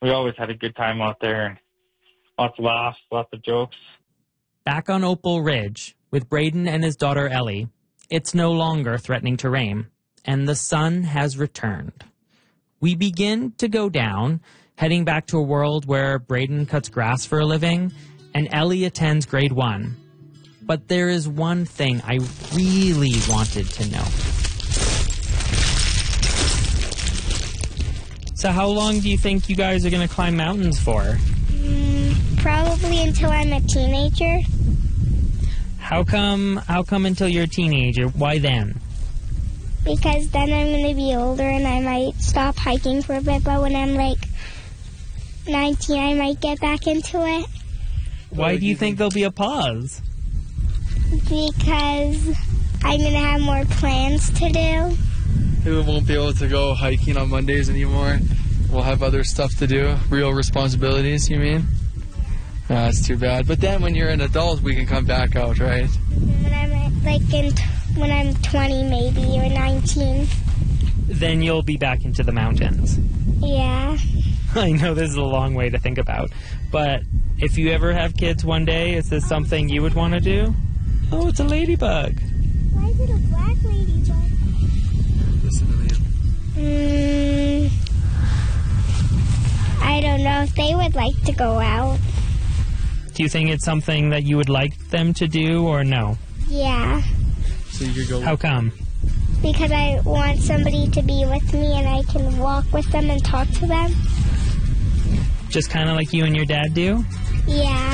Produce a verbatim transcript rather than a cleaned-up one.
we always had a good time out there. Lots of laughs, lots of jokes. Back on Opal Ridge, with Braden and his daughter Ellie, it's no longer threatening to rain, and the sun has returned. We begin to go down, heading back to a world where Braden cuts grass for a living, and Ellie attends grade one. But there is one thing I really wanted to know. So how long do you think you guys are going to climb mountains for? Mm, probably until I'm a teenager. How come, how come until you're a teenager? Why then? Because then I'm going to be older and I might stop hiking for a bit, but when I'm like nineteen, I might get back into it. Why do you think there'll be a pause? Because I'm going to have more plans to do. We won't be able to go hiking on Mondays anymore. We'll have other stuff to do. Real responsibilities, you mean? No, that's too bad. But then when you're an adult, we can come back out, right? When I'm like in t- when I'm twenty maybe, or nineteen. Then you'll be back into the mountains. Yeah. I know this is a long way to think about, but if you ever have kids one day, is this something you would want to do? Oh, it's a ladybug. Why is it a black ladybug? Listen to me. Mm, I don't know if they would like to go out. Do you think it's something that you would like them to do, or no? Yeah. So you could go. How come? Because I want somebody to be with me and I can walk with them and talk to them. Just kind of like you and your dad do? Yeah.